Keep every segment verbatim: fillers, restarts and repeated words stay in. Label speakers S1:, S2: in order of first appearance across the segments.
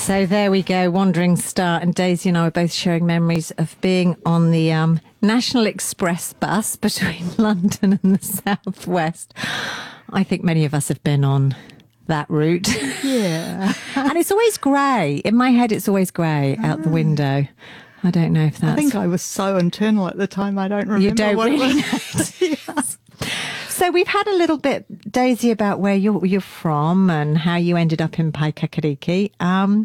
S1: So there we go, Wandering Star, and Daisy and I were both sharing memories of being on the um, National Express bus between London and the southwest. I think many of us have been on that route.
S2: Yeah.
S1: And it's always grey. In my head, it's always grey out the window. I don't know if that's...
S2: I think I was so internal at the time, I don't remember
S1: You don't
S2: what
S1: really
S2: it was. Yes.
S1: So we've had a little bit, Daisy, about where you're, you're from and how you ended up in Paikakiriki. Um,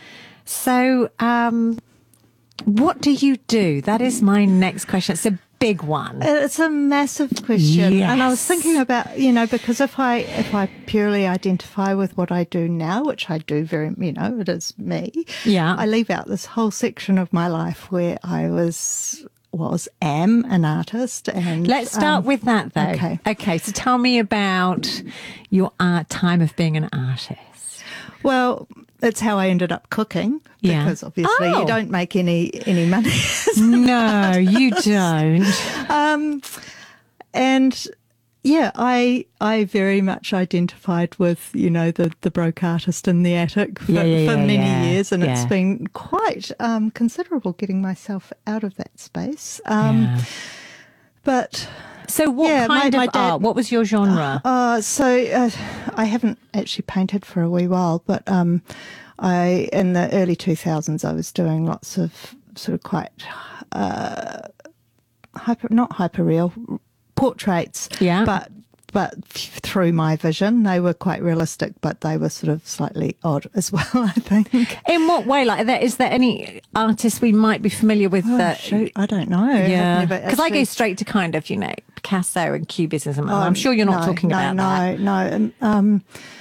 S1: so um, what do you do? That is my next question. It's a big one.
S2: It's a massive question.
S1: Yes.
S2: And I was thinking about, you know, because if I if I purely identify with what I do now, which I do very, you know, it is me.
S1: Yeah.
S2: I leave out this whole section of my life where I was... was, am an artist. And
S1: let's start
S2: um,
S1: with that, though.
S2: Okay.
S1: Okay, so tell me about your art, time of being an artist.
S2: Well, it's how I ended up cooking.
S1: Yeah.
S2: Because obviously
S1: Oh.
S2: you don't make any, any money.
S1: No, you don't.
S2: um, and... Yeah, I I very much identified with, you know, the, the broke artist in the attic for,
S1: Yeah, yeah,
S2: for
S1: yeah,
S2: many
S1: yeah,
S2: years, and
S1: yeah.
S2: it's been quite um, considerable getting myself out of that space. Um,
S1: Yeah.
S2: But
S1: So what
S2: yeah, my-
S1: kind
S2: my
S1: of
S2: dad-
S1: art? What was your genre?
S2: uh, so uh, I haven't actually painted for a wee while, but um, I in the early two thousands I was doing lots of sort of quite uh, hyper, not hyper real. portraits,
S1: Yeah.
S2: but but through my vision, they were quite realistic, but they were sort of slightly odd as well, I think.
S1: In what way? Like, there, is there any artist we might be familiar with
S2: Oh,
S1: that?
S2: shoot, I don't know.
S1: Yeah,
S2: I've never
S1: because I go
S2: actually-
S1: straight to kind of, you know, Picasso and Cubism. And
S2: Oh,
S1: I'm sure you're not
S2: no,
S1: talking
S2: no,
S1: about
S2: no,
S1: that.
S2: No, no, um,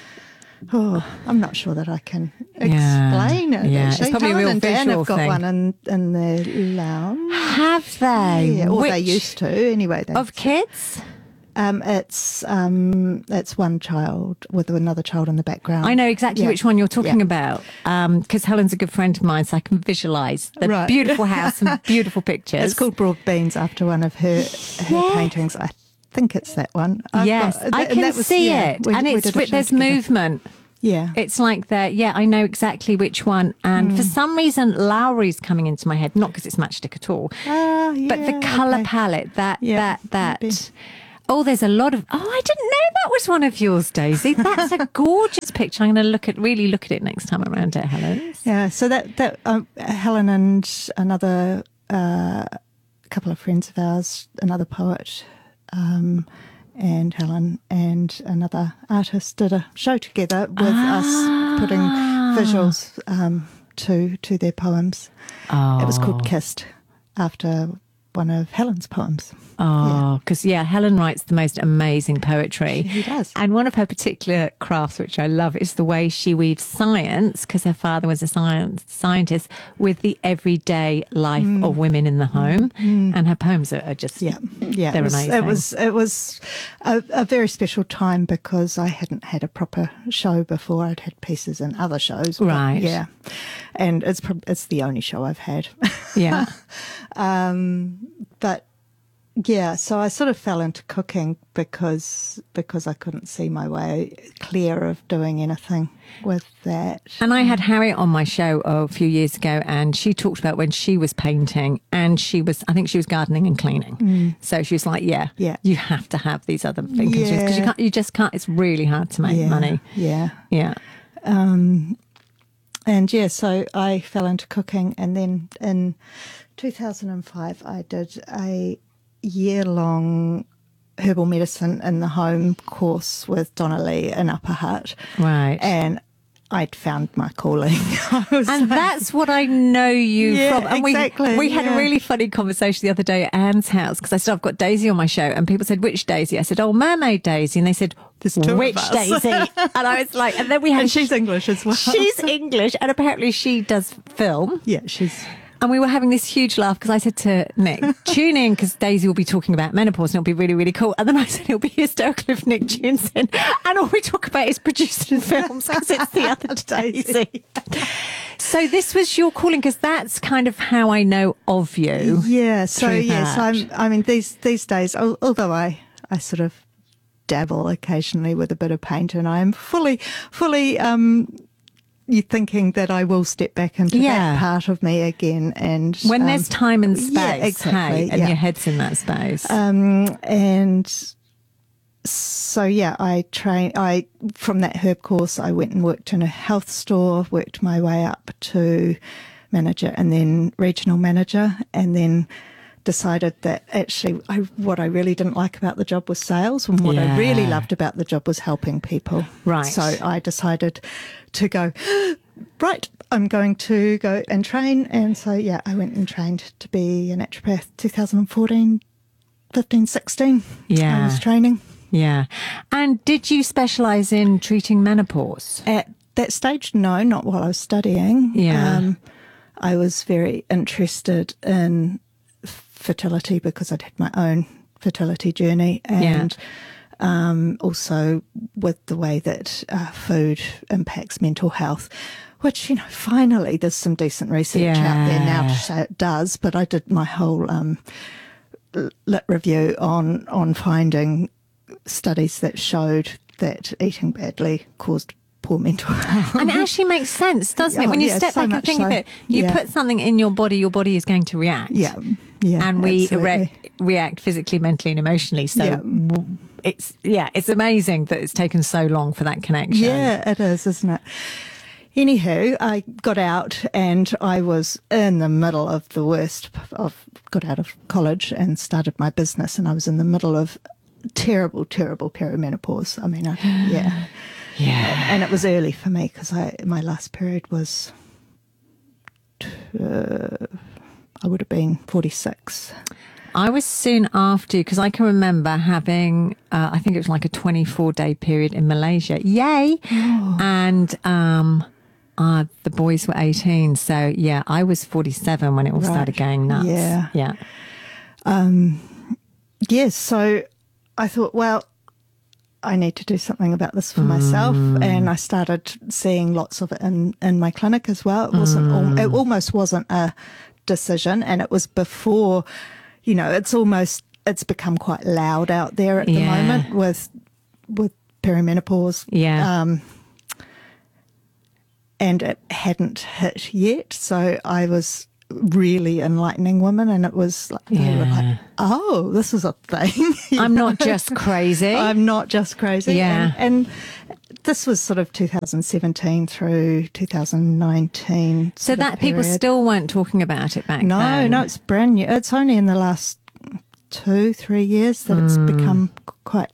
S2: oh, I'm not sure that I can
S1: Yeah.
S2: explain it.
S1: Yeah, it's
S2: actually.
S1: probably a
S2: Helen
S1: real
S2: and Dan
S1: visual
S2: have got
S1: thing.
S2: one in in their lounge.
S1: Have they?
S2: Yeah, or they
S1: Which-
S2: used to anyway. They,
S1: Of kids?
S2: um, it's um, it's one child with another child in the background.
S1: I know exactly
S2: Yeah.
S1: which one you're talking
S2: Yeah.
S1: about, because Helen's a good friend of mine, so I can visualise the
S2: Right.
S1: beautiful house and beautiful pictures.
S2: It's called Broad Beans after one of her her
S1: Yeah.
S2: paintings. I think it's that one. I've
S1: Yes,
S2: got-
S1: I
S2: and
S1: can
S2: that was-
S1: see
S2: yeah,
S1: it,
S2: we-
S1: and
S2: we
S1: it's
S2: did a
S1: with-
S2: show
S1: there's
S2: together.
S1: movement.
S2: Yeah,
S1: It's like that. Yeah, I know exactly which one. And for
S2: Hmm.
S1: some reason, Lowry's coming into my head, not because it's matchstick at all,
S2: Ah,
S1: but the
S2: yeah,
S1: colour
S2: okay.
S1: palette, that,
S2: Yeah,
S1: that, that.
S2: maybe.
S1: Oh, there's a lot of. Oh, I didn't know that was one of yours, Daisy. That's a gorgeous picture. I'm going to look at, really look at it next time around at Helen's.
S2: Yeah, so that that um, Helen and another uh, couple of friends of ours, another poet, um, and Helen and another artist did a show together with us putting visuals um, to to their poems.
S1: Oh.
S2: It was called Kissed, after one of Helen's poems.
S1: Oh, because yeah. Helen writes the most amazing poetry.
S2: She does.
S1: And one of her particular crafts, which I love, is the way she weaves science, because her father was a science scientist, with the everyday life of women in the home. And her poems are, are just
S2: Yeah, yeah,
S1: they're
S2: it was,
S1: amazing.
S2: It was it was a, a very special time because I hadn't had a proper show before. I'd had pieces in other shows, but
S1: Right.
S2: Yeah, and it's prob- it's the only show I've had.
S1: yeah.
S2: um, but yeah, so I sort of fell into cooking because because I couldn't see my way clear of doing anything with that.
S1: And I had Harriet on my show a few years ago, and she talked about when she was painting, and she was, I think she was gardening and cleaning. So she was like, yeah,
S2: Yeah.
S1: you have to have these other things because you
S2: Yeah.
S1: can't, you just can't. It's really hard to make
S2: Yeah,
S1: money.
S2: Yeah.
S1: Yeah.
S2: Um, and yeah, so I fell into cooking, and then in two thousand five, I did a year-long herbal medicine in the home course with Donna Lee in Upper Hutt,
S1: Right.
S2: and I'd found my calling. I was
S1: And that's what I know you
S2: Yeah,
S1: from. And
S2: exactly,
S1: we, we had a
S2: yeah.
S1: really funny conversation the other day at Anne's house because I said, I've got Daisy on my show. And people said, which Daisy? I said, oh, Mermaid Daisy. And they said,
S2: There's two of
S1: which
S2: us.
S1: Daisy? And I was like, and then we had.
S2: and she's English as well.
S1: She's English, and apparently she does film.
S2: yeah, she's
S1: And we were having this huge laugh because I said to Nick, tune in because Daisy will be talking about menopause and it'll be really, really cool. And then I said it'll be hysterical if Nick tunes in. And all we talk about is producing films because it's the other Daisy. So this was your calling because that's kind of how I know of you.
S2: yeah. So
S1: through
S2: yes,
S1: that.
S2: I'm. I mean, these these days, al- although I I sort of dabble occasionally with a bit of paint, and I'm fully fully um you're thinking that I will step back into
S1: Yeah.
S2: that part of me again. And
S1: When
S2: um,
S1: there's time and space,
S2: yeah, exactly,
S1: hey, and
S2: yeah.
S1: your head's in that space.
S2: Um, and so, yeah, I train. I from that herb course, I went and worked in a health store, worked my way up to manager and then regional manager, and then decided that actually I, what I really didn't like about the job was sales, and what
S1: Yeah.
S2: I really loved about the job was helping people.
S1: Right.
S2: So I decided to go, right, I'm going to go and train. And so, yeah, I went and trained to be a naturopath twenty fourteen, fifteen, sixteen.
S1: Yeah.
S2: I was training.
S1: Yeah. And did you specialise in treating menopause?
S2: At that stage, no, not while I was studying.
S1: Yeah.
S2: Um, I was very interested in fertility because I'd had my own fertility journey, and um, also with the way that uh, food impacts mental health, which, you know, finally there's some decent research out there now to say it does. But I did my whole um, lit review on on finding studies that showed that eating badly caused poor mental health.
S1: And it actually makes sense, doesn't it?
S2: Oh,
S1: When you
S2: yeah,
S1: step
S2: so
S1: back and
S2: much
S1: think of
S2: so.
S1: it, you
S2: Yeah.
S1: put something in your body, your body is going to react.
S2: Yeah, yeah,
S1: And we
S2: absolutely.
S1: re- react physically, mentally, and emotionally. So
S2: Yeah.
S1: w- it's, yeah, it's amazing that it's taken so long for that connection.
S2: Yeah, it is, isn't it? Anywho, I got out and I was in the middle of the worst of, got out of college and started my business, and I was in the middle of terrible, terrible perimenopause. I mean, I, yeah.
S1: Yeah.
S2: And it was early for me because I my last period was, uh, I would have been forty-six.
S1: I was soon after, because I can remember having, uh, I think it was like a twenty-four day period in Malaysia. Yay!
S2: Oh.
S1: And um, uh, the boys were eighteen. So, yeah, I was forty-seven when it all
S2: Right.
S1: started going nuts.
S2: Yeah.
S1: Yeah.
S2: Yes, so I thought, well, I need to do something about this for myself, and I started seeing lots of it in, in my clinic as well. It wasn't, al- it almost wasn't a decision, and it was before, you know, it's almost, it's become quite loud out there at the
S1: Yeah.
S2: moment with with perimenopause.
S1: Yeah.
S2: Um, and it hadn't hit yet, so I was really enlightening women, and it was like, they were
S1: Yeah.
S2: like, oh, this is a thing. You
S1: I'm
S2: know?
S1: not just crazy.
S2: I'm not just crazy.
S1: Yeah.
S2: And, and this was sort of two thousand seventeen through two thousand nineteen.
S1: so
S2: sort of
S1: that people
S2: period.
S1: still weren't talking about it back
S2: No,
S1: then.
S2: no, it's brand new. It's only in the last two, three years that it's
S1: Hmm.
S2: become quite,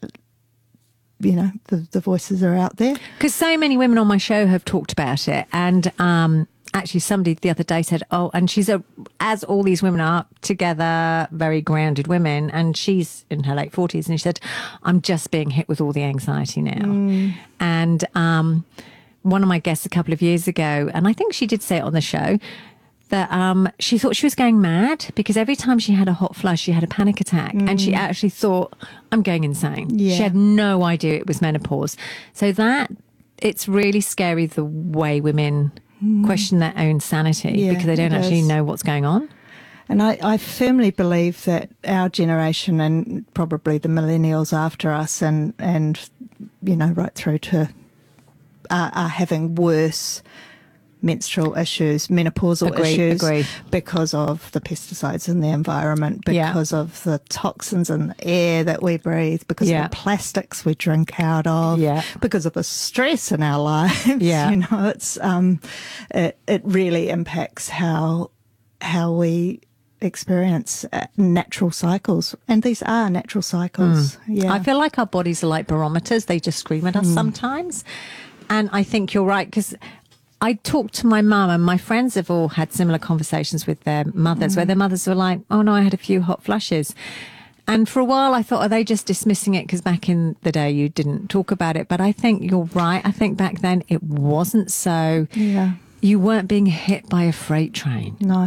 S2: you know, the, the voices are out there.
S1: Because so many women on my show have talked about it. And um, actually, somebody the other day said, oh, and she's a, as all these women are together, very grounded women, and she's in her late forties. And she said, I'm just being hit with all the anxiety now. And um, one of my guests a couple of years ago, and I think she did say it on the show, that um, she thought she was going mad because every time she had a hot flush, she had a panic attack. And she actually thought, I'm going insane.
S2: Yeah.
S1: She had no idea it was menopause. So that, it's really scary the way women question their own sanity
S2: Yeah,
S1: because they don't
S2: it
S1: actually
S2: is.
S1: know what's going on.
S2: And I, I firmly believe that our generation, and probably the millennials after us, and, and you know, right through to, are, are having worse menstrual issues, menopausal
S1: Agree,
S2: issues,
S1: agree.
S2: because of the pesticides in the environment,
S1: Yeah.
S2: because of the toxins in the air that we breathe, because
S1: Yeah.
S2: of the plastics we drink out of,
S1: Yeah.
S2: because of the stress in our lives.
S1: Yeah.
S2: You know, it's um, it, it really impacts how how we experience uh, natural cycles, and these are natural cycles. Yeah,
S1: I feel like our bodies are like barometers. They just scream at us sometimes. And I think you're right, because I talked to my mum, and my friends have all had similar conversations with their mothers, where their mothers were like, oh no, I had a few hot flushes. And for a while I thought, are they just dismissing it because back in the day you didn't talk about it? But I think you're right. I think back then it wasn't so.
S2: Yeah.
S1: You weren't being hit by a freight train.
S2: no,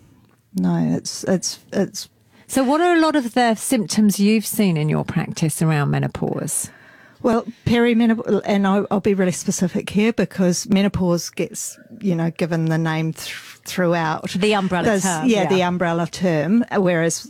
S2: no, it's it's it's
S1: So what are a lot of the symptoms you've seen in your practice around menopause?
S2: Well, perimenopause, and I'll, I'll be really specific here because menopause gets, you know, given the name th- throughout.
S1: The umbrella
S2: There's-
S1: term,
S2: Yeah,
S1: yeah.
S2: the umbrella term, whereas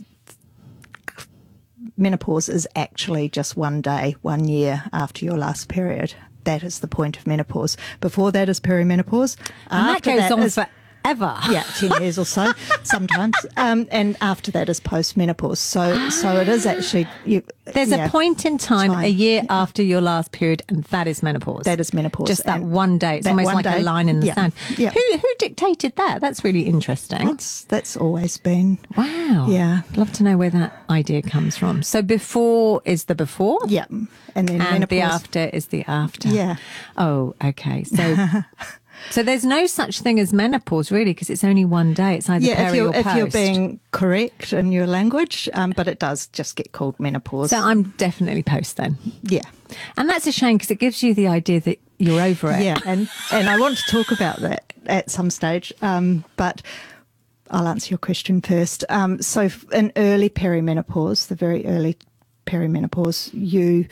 S2: menopause is actually just one day, one year after your last period. that is the point of menopause. Before that is perimenopause.
S1: And that
S2: After
S1: goes
S2: that
S1: on
S2: is-
S1: forever.
S2: yeah, ten years or so sometimes. Um, and after that is postmenopause. So so it is actually... You,
S1: There's
S2: yeah,
S1: a point in time,
S2: time.
S1: a year after your last period, and that is menopause.
S2: That is menopause.
S1: Just that
S2: And
S1: one day. It's
S2: that
S1: almost
S2: one
S1: like a
S2: day,
S1: line in the
S2: yeah,
S1: sand.
S2: yeah.
S1: Who who dictated that? That's really interesting.
S2: That's, that's always been...
S1: Wow.
S2: Yeah.
S1: Love to know where that idea comes from. So before is the before.
S2: Yeah. And then
S1: And
S2: menopause.
S1: the after is the after.
S2: Yeah.
S1: Oh, okay. So so there's no such thing as menopause, really, because it's only one day. It's either
S2: Yeah,
S1: peri
S2: if you're,
S1: or
S2: if
S1: post.
S2: you're being correct in your language, um, but it does just get called menopause.
S1: So I'm definitely post then.
S2: yeah.
S1: And that's a shame because it gives you the idea that you're over it.
S2: Yeah, and, and I want to talk about that at some stage, um, but I'll answer your question first. Um, so f- in early perimenopause, the very early perimenopause, you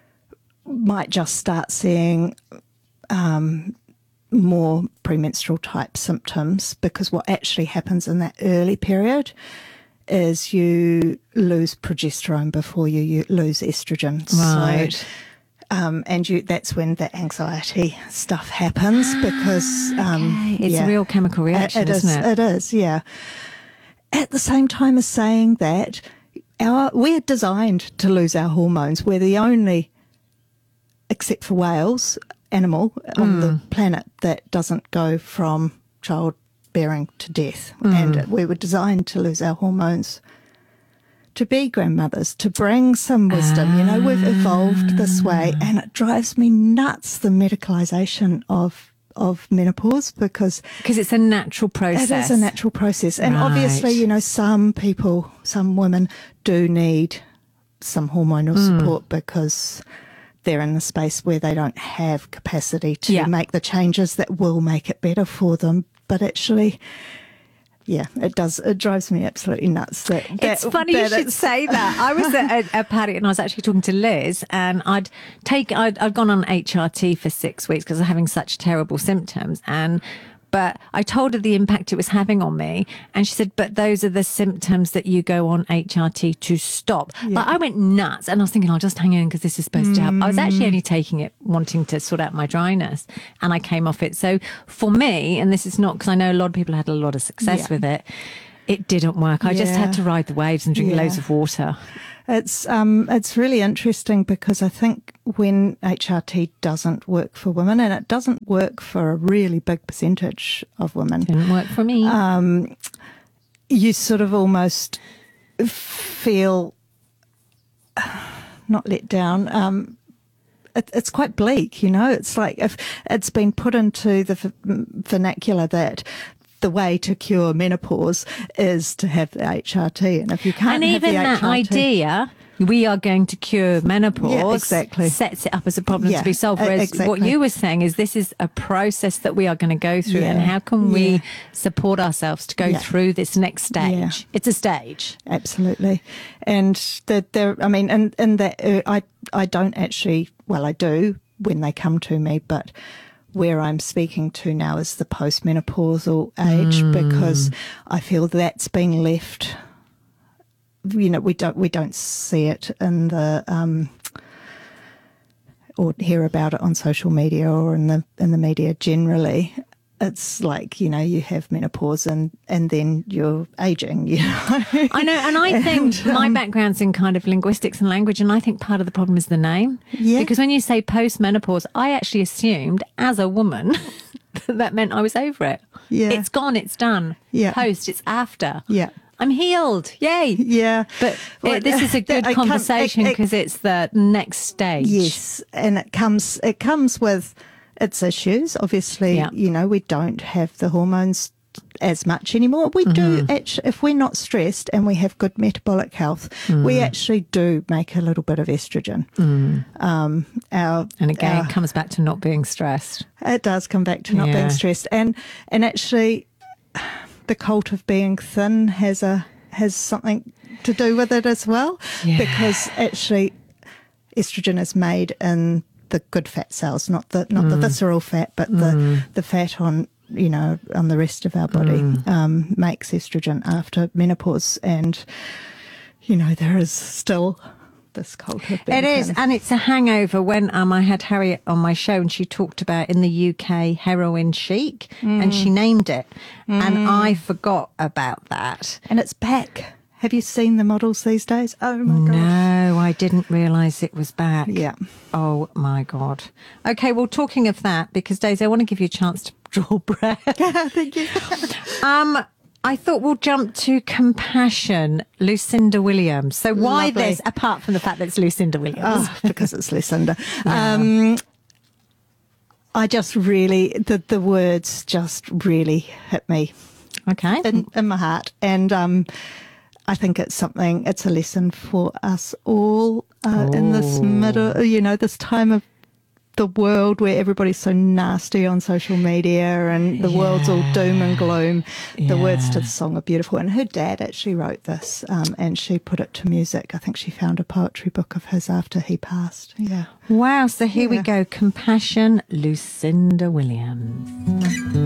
S2: might just start seeing um, more premenstrual type symptoms, because what actually happens in that early period is you lose progesterone before you, you lose estrogen.
S1: Right.
S2: So, um, and you that's when the anxiety stuff happens, because um,
S1: Okay. It's
S2: yeah.
S1: a real chemical reaction,
S2: It is,
S1: isn't it?
S2: It is, yeah. At the same time as saying that, our we're designed to lose our hormones. We're the only, except for whales, animal on the planet that doesn't go from childbearing to death. And we were designed to lose our hormones to be grandmothers, to bring some wisdom. You know, we've evolved this way, and it drives me nuts, the medicalisation of of menopause, because
S1: Because it's a natural process.
S2: it is a natural process. And obviously,
S1: Right.
S2: you know, some people, some women do need some hormonal
S1: Mm.
S2: support because they're in the space where they don't have capacity to
S1: Yeah.
S2: make the changes that will make it better for them. But actually, yeah, it does. It drives me absolutely nuts. That,
S1: It's
S2: that-
S1: funny you
S2: that
S1: should
S2: it's-
S1: say that. I was at a, a party and I was actually talking to Liz, and I'd take I'd, I'd gone on H R T for six weeks because I was having such terrible symptoms, and but I told her the impact it was having on me, and she said, "But those are the symptoms that you go on H R T to stop." But I went nuts, and I was thinking, "I'll just hang in because this is supposed to help." I was actually only taking it wanting to sort out my dryness, and I came off it. So for me, and this is not because I know a lot of people had a lot of success
S2: Yeah.
S1: with it. It didn't work. I just
S2: Yeah.
S1: had to ride the waves and drink
S2: Yeah.
S1: loads of water.
S2: It's um it's really interesting, because I think when H R T doesn't work for women, and it doesn't work for a really big percentage of women,
S1: Didn't work for me.
S2: um, you sort of almost feel not let down. Um, it, it's quite bleak, you know. It's like if it's been put into the v- vernacular that the way to cure menopause is to have the H R T, and if you can't
S1: and
S2: have
S1: even
S2: the
S1: that
S2: H R T,
S1: idea, we are going to cure menopause,
S2: Yeah, exactly.
S1: sets it up as a problem
S2: Yeah,
S1: to be solved.
S2: e-
S1: Whereas what
S2: exactly.
S1: you were saying is this is a process that we are going to go through, and
S2: Yeah,
S1: how can we
S2: yeah.
S1: support ourselves to go
S2: Yeah.
S1: through this next stage?
S2: Yeah.
S1: It's a stage.
S2: Absolutely, and the there. I mean, in in that, uh, I I don't actually. Well, I do when they come to me, but where I'm speaking to now is the postmenopausal age, because I feel that's being left. You know, we don't we don't see it in the um, or hear about it on social media or in the in the media generally. It's like, you know, you have menopause and, and then you're aging, you know.
S1: I know, and I think my background's in kind of linguistics and language, and I think part of the problem is the name.
S2: Yeah.
S1: Because when you say postmenopause, I actually assumed as a woman that that meant I was over it.
S2: Yeah.
S1: It's gone, it's done.
S2: Yeah.
S1: Post, it's after.
S2: Yeah.
S1: I'm healed. Yay.
S2: Yeah.
S1: But
S2: Well,
S1: it, this is a good
S2: I can't-
S1: conversation
S2: it- it-
S1: because it's the next stage.
S2: Yes, and it comes it comes with its issues. Obviously,
S1: Yeah.
S2: you know, we don't have the hormones as much anymore. We
S1: Mm-hmm.
S2: do actually, if we're not stressed and we have good metabolic health, we
S1: Mm.
S2: actually do make a little bit of estrogen. Um, our
S1: And again,
S2: our-
S1: it comes back to not being stressed.
S2: it does come back to not
S1: Yeah.
S2: being stressed, and and actually, the cult of being thin has a has something to do with it as well,
S1: Yeah.
S2: because actually, estrogen is made in the good fat cells, not the not the visceral fat, but the the fat on you know on the rest of our body um, makes estrogen after menopause, and you know there is still this cult have been.
S1: It is,
S2: kind of-
S1: and it's a hangover. When um, I had Harriet on my show, and she talked about in the U K heroin chic,
S2: Mm.
S1: and she named it, and I forgot about that.
S2: and it's back. Have you seen the models these days? Oh my gosh.
S1: No, I didn't realise it was back.
S2: Yeah.
S1: Oh my God. Okay, well, talking of that, because Daisy, I want to give you a chance to draw breath.
S2: Thank you.
S1: Um, I thought we'll jump to Compassion, Lucinda Williams. So why
S2: Lovely.
S1: this, apart from the fact that it's Lucinda Williams?
S2: Oh, because it's Lucinda. Um, I just really, the, the words just really hit me
S1: Okay.
S2: in, in my heart. And um, I think it's something, it's a lesson for us all uh, in this middle, you know, this time of the world where everybody's so nasty on social media and the world's all doom and gloom. The words to the song are beautiful. And her dad actually wrote this um, and she put it to music. I think she found a poetry book of his after he passed. Yeah.
S1: Wow. So here we
S2: Yeah.
S1: go. Compassion, Lucinda Williams.